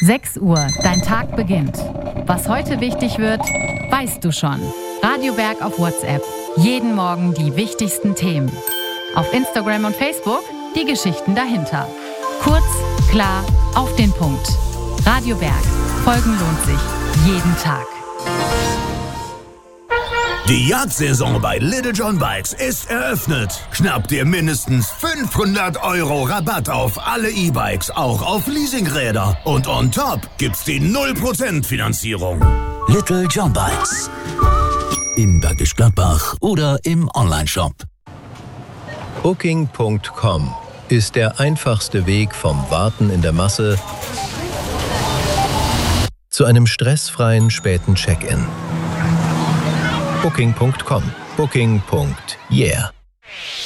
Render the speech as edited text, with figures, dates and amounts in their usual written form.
6 Uhr, dein Tag beginnt. Was heute wichtig wird, weißt du schon. Radio Berg auf WhatsApp. Jeden Morgen die wichtigsten Themen. Auf Instagram und Facebook die Geschichten dahinter. Kurz, klar, auf den Punkt. Radio Berg. Folgen lohnt sich. Jeden Tag. Die Jagdsaison bei Little John Bikes ist eröffnet. Schnapp dir mindestens 500 € Rabatt auf alle E-Bikes, auch auf Leasingräder. Und on top gibt's die 0% Finanzierung. Little John Bikes. In Bergisch Gladbach oder im Onlineshop. Booking.com ist der einfachste Weg vom Warten in der Masse zu einem stressfreien späten Check-in. Booking.com. Booking.yeah.